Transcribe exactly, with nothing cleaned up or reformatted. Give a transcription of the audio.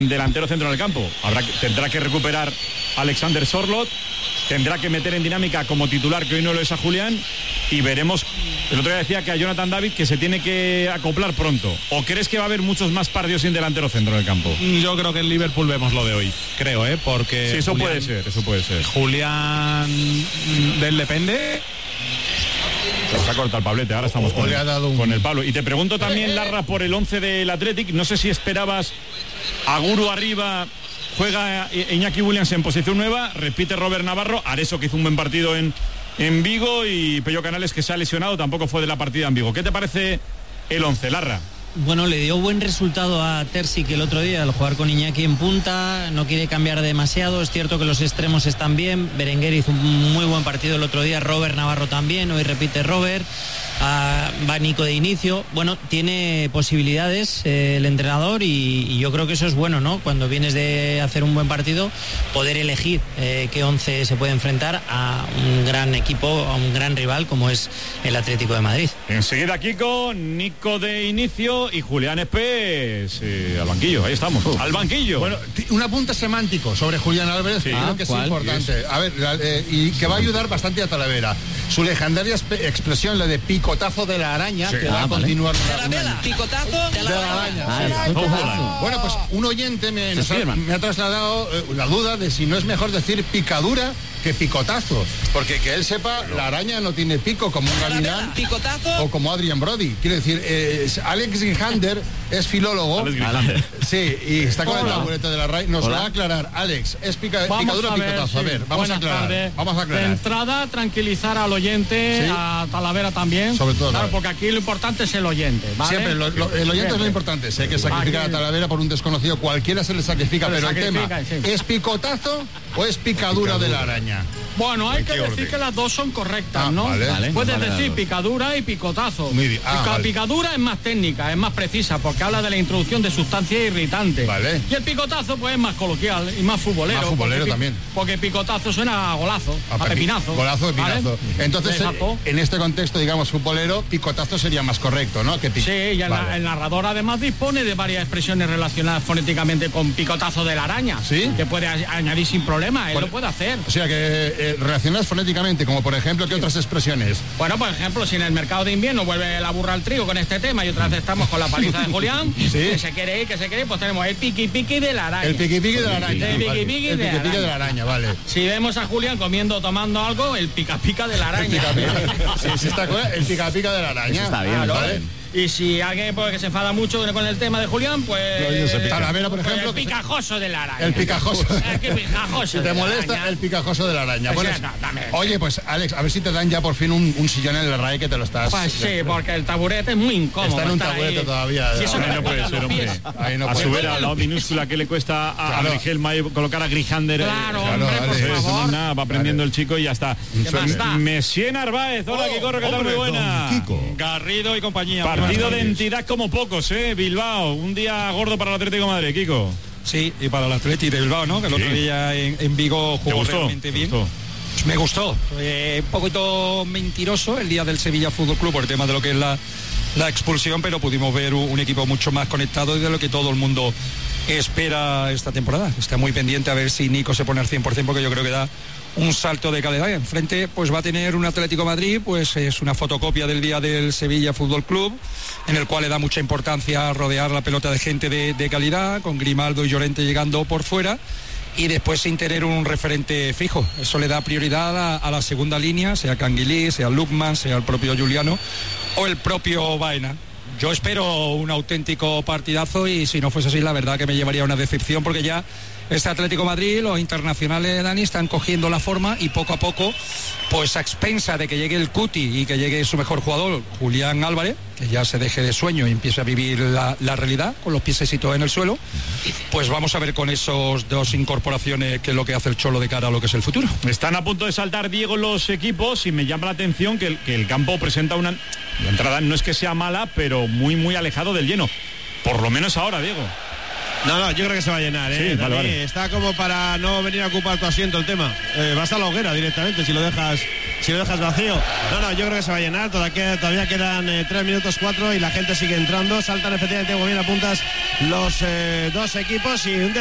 delantero centro del campo. Habrá que, tendrá que recuperar Alexander Sorloth, tendrá que meter en dinámica como titular, que hoy no lo es, a Julián, y veremos. El otro día decía que a Jonathan David que se tiene que acoplar pronto. ¿O crees que va a haber muchos más partidos sin delantero centro del campo? Yo creo que en Liverpool vemos lo de hoy, creo, ¿eh? Porque sí, eso Julián, puede ser, eso puede ser. Julián del depende. Se ha cortado el Pablete, ahora estamos con, un... con el Pablo. Y te pregunto también, Larra, por el once del Athletic. No sé si esperabas a Guru arriba, juega Iñaki Williams en posición nueva, repite Robert Navarro, Areso, que hizo un buen partido en, en Vigo, y Pello Canales, que se ha lesionado, tampoco fue de la partida en Vigo. ¿Qué te parece el once, Larra? Bueno, le dio buen resultado a Terzic el otro día al jugar con Iñaki en punta, no quiere cambiar demasiado, es cierto que los extremos están bien, Berenguer hizo un muy buen partido el otro día, Robert Navarro también, hoy repite Robert, uh, va Nico de inicio, bueno, tiene posibilidades eh, el entrenador y, y yo creo que eso es bueno, ¿no? Cuando vienes de hacer un buen partido, poder elegir eh, qué once se puede enfrentar a un gran equipo, a un gran rival como es el Atlético de Madrid. Enseguida Kiko, Nico de inicio y Julián Espés eh, al banquillo, ahí estamos, uh. al banquillo. Bueno, un apunte semántico sobre Julián Álvarez, sí. creo ah, que es ¿cuál? importante. A ver, eh, y que va a ayudar bastante a Talavera. Su legendaria expresión, la de picotazo de la araña, sí. que ah, va a vale. continuar. Picotazo de la, de la araña. Ah, sí. Bueno, pues un oyente me, nos ha, me ha trasladado eh, la duda de si no es mejor decir picadura que picotazo, porque que él sepa, la araña no tiene pico como un gavilán o como Adrian Brody. Quiero decir, eh, Alex Grijander es filólogo. Alex Grijander. Sí, y está con Hola. el taburete de la R A I. Nos Hola. va a aclarar, Alex, ¿es pica, picadura o picotazo? Sí. A ver, vamos Buenas a aclarar. Tardes. Vamos a aclarar. De entrada, tranquilizar al oyente, ¿Sí? a Talavera también. Sobre todo. Claro, porque aquí lo importante es el oyente, ¿vale? Siempre, lo, lo, el oyente Siempre. es lo importante. Si hay que sacrificar aquí. a Talavera por un desconocido, cualquiera se le sacrifica, se pero le sacrifica, el tema, sí. ¿es picotazo o es picadura, picadura de la araña? Bueno, hay que decir orden? que las dos son correctas, ah, ¿no? Vale. Vale, Puedes vale, decir vale. picadura y picotazo. Muy bien. Ah, Pica, vale. Picadura es más técnica, es más precisa, porque habla de la introducción de sustancias irritantes. Vale. Y el picotazo, pues, es más coloquial y más futbolero. Más futbolero porque, también. Porque picotazo suena a golazo, a, a pepinazo. Golazo, pepinazo. ¿Vale? Entonces, Exacto. en este contexto, digamos, futbolero, picotazo sería más correcto, ¿no? Que pico. Sí, y el, vale. el narrador además dispone de varias expresiones relacionadas fonéticamente con picotazo de la araña. ¿Sí? Que puede añadir sin problema, él Por, lo puede hacer. O sea, que eh, relacionadas fonéticamente, como por ejemplo, ¿qué sí. otras expresiones? Bueno, por ejemplo, si en el mercado de invierno vuelve la burra al trigo con este tema y otra vez estamos con la paliza de Julián, ¿Sí? que se quiere ir, que se quiere ir, pues tenemos el piqui piqui de la araña. El piqui piqui de la araña. El piqui piqui de, de, de la araña, vale. Si vemos a Julián comiendo o tomando algo, el pica pica de la araña. El pica pica, sí, sí está, el pica pica de la araña. Eso está bien, claro, ¿vale? Y si alguien pues, que se enfada mucho con el tema de Julián, pues... Talavera, por ejemplo... Pues el picajoso de la araña. El picajoso. El picajoso Si te molesta, araña. el picajoso de la araña. Pues bueno, sí, no, oye, pues Alex, a ver si te dan ya por fin un, un sillón en la R A I que te lo estás... Pues sí, porque el taburete es muy incómodo. Está en un taburete ahí. todavía. Si eso no, no puede ser, hombre. Ahí no a puede su vera, la minúscula que le cuesta a, claro. a Rigelma colocar a Grijander. Claro, claro, hombre, por eso favor. No, nada, va aprendiendo vale. el chico y ya está. Messier Narváez, hola, oh, que corre, que tal, muy buena. Kiko. Garrido y compañía. Partido de entidad como pocos, ¿eh? Bilbao, un día gordo para el Atlético de Madrid, Kiko. Sí, y para el Atlético de Bilbao, ¿no? Que el sí. otro día en, en Vigo jugó realmente bien. Gustó? Pues me gustó. Eh, un poquito mentiroso el día del Sevilla Fútbol Club por el tema de lo que es la, la expulsión, pero pudimos ver un, un equipo mucho más conectado y de lo que todo el mundo espera esta temporada. Está muy pendiente a ver si Nico se pone al cien por ciento, porque yo creo que da un salto de calidad. Enfrente pues va a tener un Atlético Madrid, pues es una fotocopia del día del Sevilla Fútbol Club, en el cual le da mucha importancia a rodear la pelota de gente de, de calidad, con Grimaldo y Llorente llegando por fuera, y después sin tener un referente fijo. Eso le da prioridad a, a la segunda línea, sea Canguilí, sea Lukman, sea el propio Juliano o el propio Baena. Yo espero un auténtico partidazo y si no fuese así, la verdad que me llevaría una decepción, porque ya este Atlético Madrid, los internacionales, Dani, están cogiendo la forma y poco a poco, pues a expensa de que llegue el Cuti y que llegue su mejor jugador, Julián Álvarez, que ya se deje de sueño y empiece a vivir la, la realidad con los piececitos en el suelo, pues vamos a ver con esos dos incorporaciones qué es lo que hace el Cholo de cara a lo que es el futuro. Están a punto de saltar, Diego, los equipos, y me llama la atención que el, que el campo presenta una... La entrada no es que sea mala, pero muy, muy alejado del lleno. Por lo menos ahora, Diego. No, no, yo creo que se va a llenar, ¿eh? Sí, vale, vale. Está como para no venir a ocupar tu asiento el tema. Eh, vas a la hoguera directamente si lo dejas si lo dejas vacío. No, no, yo creo que se va a llenar. Todavía, todavía quedan eh, tres minutos, cuatro, y la gente sigue entrando. Saltan efectivamente, como bien apuntas, los eh, dos equipos y un